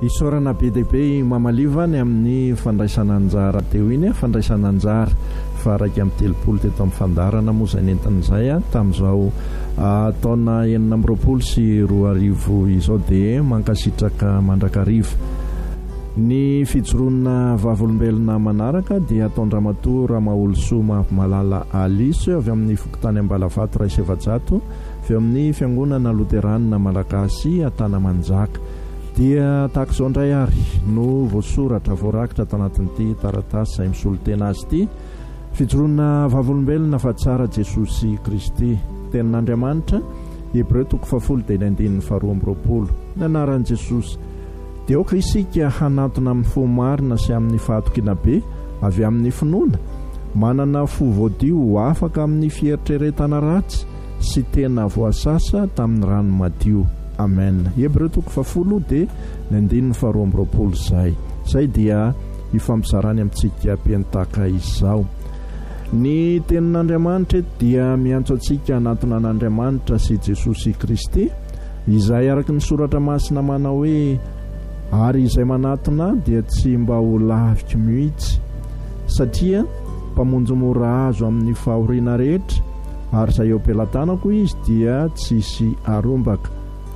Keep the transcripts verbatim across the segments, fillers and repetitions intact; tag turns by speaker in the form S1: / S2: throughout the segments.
S1: Isorana be dehibe mamalivany amin'ny fandraisana anjara teo iny fandraisana anjara fa raika amin'ny telopolo teto amin'ny fandarana moa izay nentin'izay a tamin'izao taona enina amby roapolo sy roa arivo izao dia mankasitraka mandrakariva. Ny fijoroana vavolombelona manaraka dia ataon-dramatoa Ramaolosoma Malala Alice avy amin'ny Fokontany Ambalavato Ray Sevajato avy amin'ny Fiangonana Loteranina Malagasy Antanamanjaka. Dia tahaka izao indray ary no voasoratra voarakitra tao anatin'ity taratasy izay misolo tena azy ity. Fijoroana vavolombelona fa tsara Jesosy Kristy, tenin'Andriamanitra, Hebreo toko fahafolo dia ny andininy faharoa amby roapolo. Ny anaran'i Jesosy dia oka isika hanatona amin'ny fo marina sy amin'ny fahatokiana be avy amin'ny finoana, manana fo voadio afaka amin'ny fieritreretana ratsy sy tena voasasa tamin'ny rano madio. Amen. Hebreo toko fahafolo dia ny andininy faharoa amby roapolo izay. Izay dia hifampizarany amintsika mpientaka izao. Ny tenin'Andriamanitra dia miantso antsika hanatona an'Andriamanitra sy Jesosy Kristy, izay araka ny soratra masina manao hoe ary izay manatona dia tsy mba ho lavitra mihitsy, satria mpamonjy mora azo amin'ny fahoriana rehetra, ary izay eo am-pelantanako izy dia tsisy arombaka.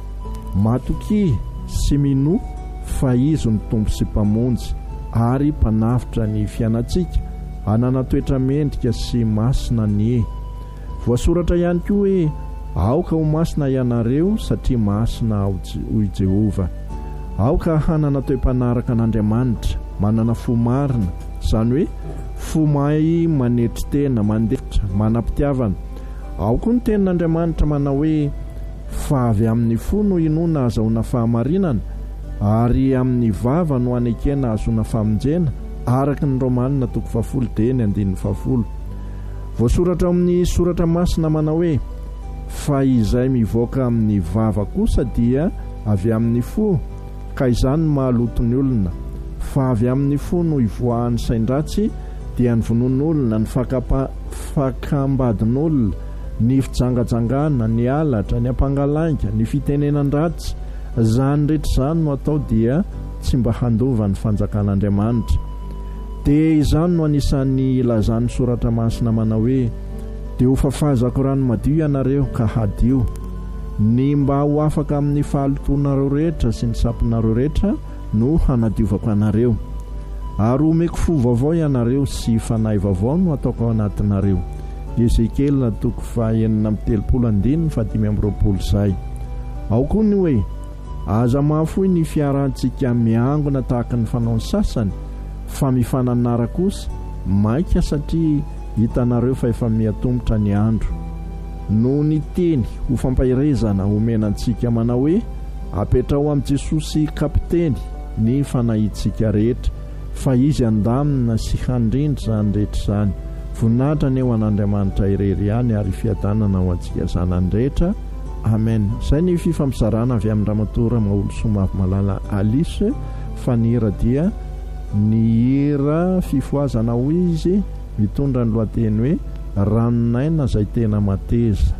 S1: Matoky sy mino fa izy ny tompo sy mpamonjy ary mpanafitra ny fiainantsika, hanana toetra mendrika sy masina ny e. Voasoratra ihany koa hoe aoka ho masina ianareo satria masina hoy Jehova. Aoka hanana toe-panaraka an'Andriamanitra, manana fo marina, izany hoe fo mahay manetry tena, mandefitra, manam-pitiavana. Ao koa ny tenin'Andriamanitra manao hoe fa avy amin'ny fo no inoana azahoana fahamarinana, ary amin'ny vava no anekena azahoana famonjena, araka ny Romanina toko fahafolo dia ny andininy fahafolo. Voasoratra amin'ny soratra masina manao hoe fa izay mivoaka amin'ny vava kosa dia avy amin'ny fo, ka izany mahaloto ny olona. Fa avy amin'ny fo no ivoahan'ny sain-dratsy dia ny vonon'olona, ny fakambadin'olona, ny fijangajangana, ny alatra, ny ampangalainga, ny fitenenan-dratsy. Izany rehetra izany no atao dia tsy mba handova ny fanjakan'Andriamanitra. Dia izany no anisan'ny ilazan'ny soratra masina manao hoe dia ho fafazako rano madio ianareo ka hadio, ny mba ho afaka amin'ny fahalotonareo rehetra sy ny sampinareo rehetra no hanadiovako anareo, ary omeko fo vaovao ianareo sy fanahy vaovao no ataoko ao anatinareo. Ezekiel toko fahaenina amby telopolo andininy fadimy amby roapolo izay. Ao koa ny hoe aza mahafoy ny fiarahantsika miangona tahaka ny fanaony sasany, fa mifananara kosa maika satria hitanareo fa efa miatombotra ny andro. No ny teny ho fampahirezana omenantsika manao hoe apetrao amin'i Jesosy kapiteny ny fanahitsika rehetra, fa izy andamina sy handrindra izany rehetra izany. Voninahitra ny eo an'Andriamanitra irery ihany ary fiadanana ho antsika zanany rehetra. Amen. Izay ny fifampizarana avy amin'ny Ramatoa Ramaolosoma Malala Alice, fa ny hira dia ny hira fifoazana ho izy mitondra ny lohateny hoe ranonaina izay tena mateza.